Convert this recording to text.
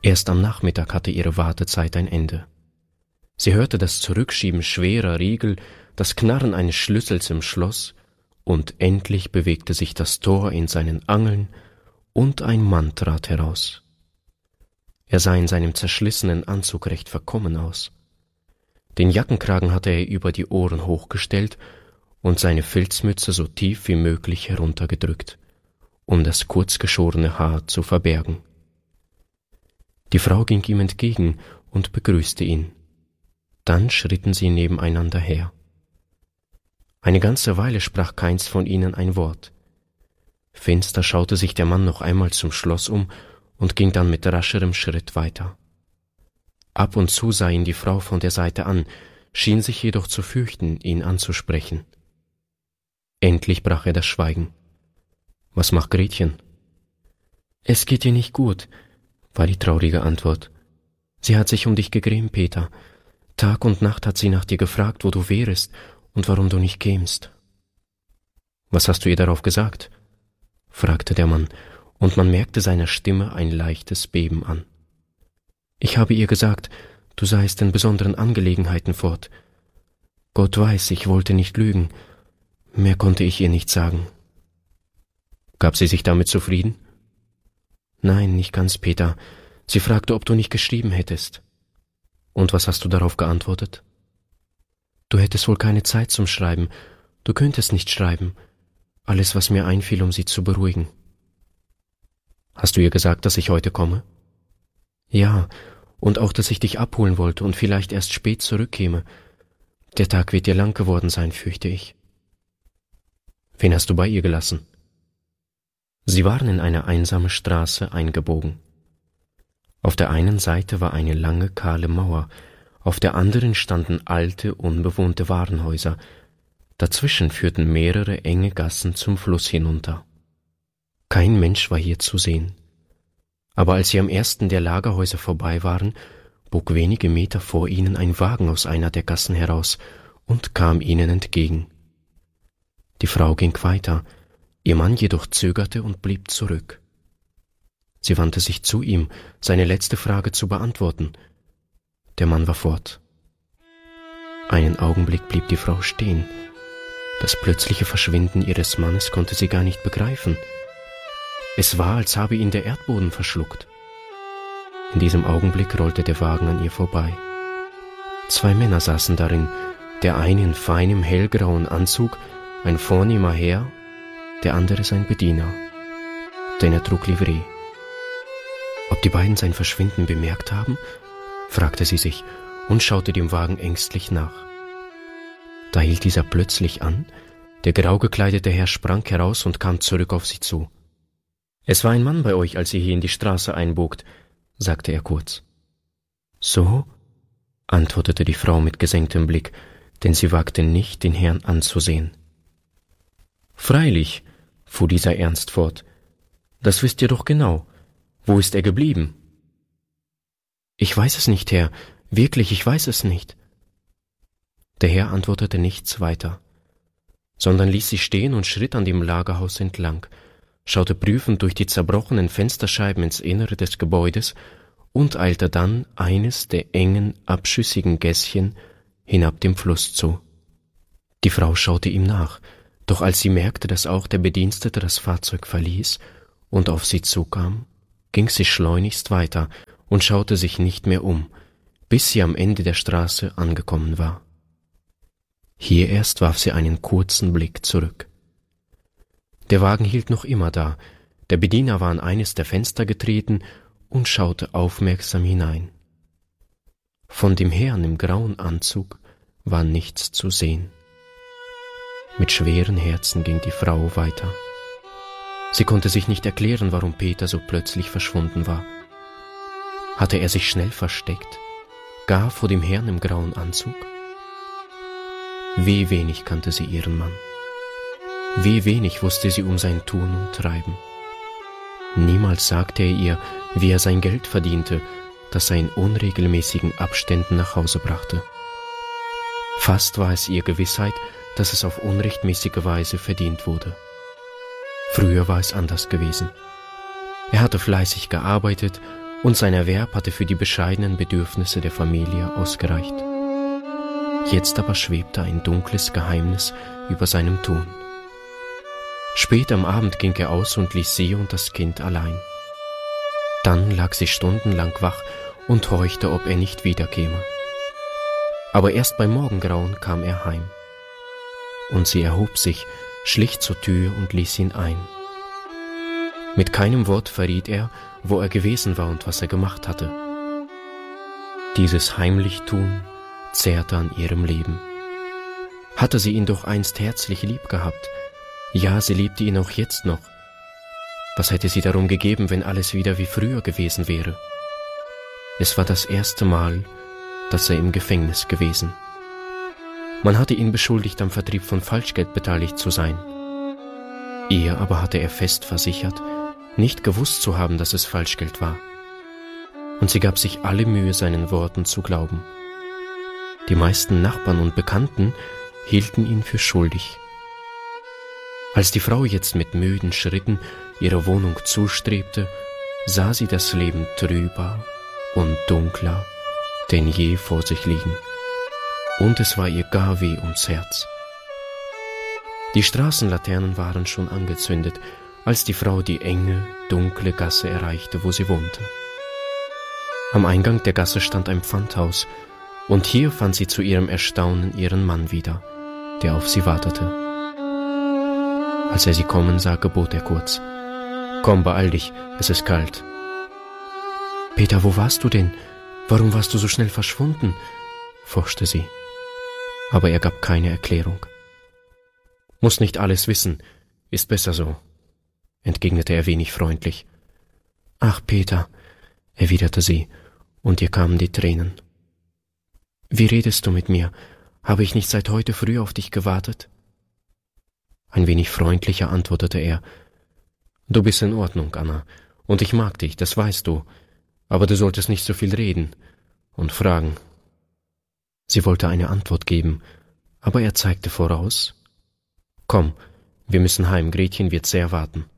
Erst am Nachmittag hatte ihre Wartezeit ein Ende. Sie hörte das Zurückschieben schwerer Riegel, das Knarren eines Schlüssels im Schloss, und endlich bewegte sich das Tor in seinen Angeln, und ein Mann trat heraus. Er sah in seinem zerschlissenen Anzug recht verkommen aus. Den Jackenkragen hatte er über die Ohren hochgestellt und seine Filzmütze so tief wie möglich heruntergedrückt, um das kurzgeschorene Haar zu verbergen. Die Frau ging ihm entgegen und begrüßte ihn. Dann schritten sie nebeneinander her. Eine ganze Weile sprach keins von ihnen ein Wort. Finster schaute sich der Mann noch einmal zum Schloss um und ging dann mit rascherem Schritt weiter. Ab und zu sah ihn die Frau von der Seite an, schien sich jedoch zu fürchten, ihn anzusprechen. Endlich brach er das Schweigen. »Was macht Gretchen?« »Es geht ihr nicht gut«, war die traurige Antwort. »Sie hat sich um dich gegrämt, Peter. Tag und Nacht hat sie nach dir gefragt, wo du wärest und warum du nicht kämst.« »Was hast du ihr darauf gesagt?« fragte der Mann, und man merkte seiner Stimme ein leichtes Beben an. »Ich habe ihr gesagt, du seiest in besonderen Angelegenheiten fort. Gott weiß, ich wollte nicht lügen. Mehr konnte ich ihr nicht sagen.« »Gab sie sich damit zufrieden?« »Nein, nicht ganz, Peter. Sie fragte, ob du nicht geschrieben hättest.« »Und was hast du darauf geantwortet?« »Du hättest wohl keine Zeit zum Schreiben. Du könntest nicht schreiben. Alles, was mir einfiel, um sie zu beruhigen.« »Hast du ihr gesagt, dass ich heute komme?« »Ja, und auch, dass ich dich abholen wollte und vielleicht erst spät zurückkäme. Der Tag wird dir lang geworden sein, fürchte ich.« »Wen hast du bei ihr gelassen?« Sie waren in eine einsame Straße eingebogen. Auf der einen Seite war eine lange, kahle Mauer, auf der anderen standen alte, unbewohnte Warenhäuser. Dazwischen führten mehrere enge Gassen zum Fluss hinunter. Kein Mensch war hier zu sehen. Aber als sie am ersten der Lagerhäuser vorbei waren, bog wenige Meter vor ihnen ein Wagen aus einer der Gassen heraus und kam ihnen entgegen. Die Frau ging weiter, ihr Mann jedoch zögerte und blieb zurück. Sie wandte sich zu ihm, seine letzte Frage zu beantworten. Der Mann war fort. Einen Augenblick blieb die Frau stehen. Das plötzliche Verschwinden ihres Mannes konnte sie gar nicht begreifen. Es war, als habe ihn der Erdboden verschluckt. In diesem Augenblick rollte der Wagen an ihr vorbei. 2 Männer saßen darin, der eine in feinem hellgrauen Anzug, ein vornehmer Herr, der andere sein Bediener, denn er trug Livree. Ob die beiden sein Verschwinden bemerkt haben, fragte sie sich und schaute dem Wagen ängstlich nach. Da hielt dieser plötzlich an, der grau gekleidete Herr sprang heraus und kam zurück auf sie zu. »Es war ein Mann bei euch, als ihr hier in die Straße einbogt«, sagte er kurz. »So?«, antwortete die Frau mit gesenktem Blick, denn sie wagte nicht, den Herrn anzusehen. »Freilich«, fuhr dieser ernst fort, »das wisst ihr doch genau. Wo ist er geblieben?« »Ich weiß es nicht, Herr, wirklich, ich weiß es nicht.« Der Herr antwortete nichts weiter, sondern ließ sie stehen und schritt an dem Lagerhaus entlang, schaute prüfend durch die zerbrochenen Fensterscheiben ins Innere des Gebäudes und eilte dann eines der engen, abschüssigen Gässchen hinab dem Fluss zu. Die Frau schaute ihm nach, doch als sie merkte, dass auch der Bedienstete das Fahrzeug verließ und auf sie zukam, ging sie schleunigst weiter und schaute sich nicht mehr um, bis sie am Ende der Straße angekommen war. Hier erst warf sie einen kurzen Blick zurück. Der Wagen hielt noch immer da, der Bediener war an eines der Fenster getreten und schaute aufmerksam hinein. Von dem Herrn im grauen Anzug war nichts zu sehen. Mit schweren Herzen ging die Frau weiter. Sie konnte sich nicht erklären, warum Peter so plötzlich verschwunden war. Hatte er sich schnell versteckt, gar vor dem Herrn im grauen Anzug? Wie wenig kannte sie ihren Mann. Wie wenig wusste sie um sein Tun und Treiben. Niemals sagte er ihr, wie er sein Geld verdiente, das er in unregelmäßigen Abständen nach Hause brachte. Fast war es ihr Gewissheit, dass es auf unrechtmäßige Weise verdient wurde. Früher war es anders gewesen. Er hatte fleißig gearbeitet und sein Erwerb hatte für die bescheidenen Bedürfnisse der Familie ausgereicht. Jetzt aber schwebte ein dunkles Geheimnis über seinem Tun. Spät am Abend ging er aus und ließ sie und das Kind allein. Dann lag sie stundenlang wach und horchte, ob er nicht wiederkäme. Aber erst beim Morgengrauen kam er heim. Und sie erhob sich, schlich zur Tür und ließ ihn ein. Mit keinem Wort verriet er, wo er gewesen war und was er gemacht hatte. Dieses Heimlichtun zehrte an ihrem Leben. Hatte sie ihn doch einst herzlich lieb gehabt, ja, sie liebte ihn auch jetzt noch. Was hätte sie darum gegeben, wenn alles wieder wie früher gewesen wäre? Es war das erste Mal, dass er im Gefängnis gewesen. Man hatte ihn beschuldigt, am Vertrieb von Falschgeld beteiligt zu sein. Ihr aber hatte er fest versichert, nicht gewusst zu haben, dass es Falschgeld war. Und sie gab sich alle Mühe, seinen Worten zu glauben. Die meisten Nachbarn und Bekannten hielten ihn für schuldig. Als die Frau jetzt mit müden Schritten ihrer Wohnung zustrebte, sah sie das Leben trüber und dunkler denn je vor sich liegen. Und es war ihr gar weh ums Herz. Die Straßenlaternen waren schon angezündet, als die Frau die enge, dunkle Gasse erreichte, wo sie wohnte. Am Eingang der Gasse stand ein Pfandhaus, und hier fand sie zu ihrem Erstaunen ihren Mann wieder, der auf sie wartete. Als er sie kommen sah, gebot er kurz: »Komm, beeil dich, es ist kalt.« »Peter, wo warst du denn? Warum warst du so schnell verschwunden?« forschte sie. Aber er gab keine Erklärung. »Muss nicht alles wissen, ist besser so«, entgegnete er wenig freundlich. »Ach, Peter«, erwiderte sie, und ihr kamen die Tränen. »Wie redest du mit mir? Habe ich nicht seit heute früh auf dich gewartet?« Ein wenig freundlicher antwortete er: »Du bist in Ordnung, Anna, und ich mag dich, das weißt du, aber du solltest nicht so viel reden und fragen.« Sie wollte eine Antwort geben, aber er zeigte voraus: »Komm, wir müssen heim, Gretchen wird sehr warten.«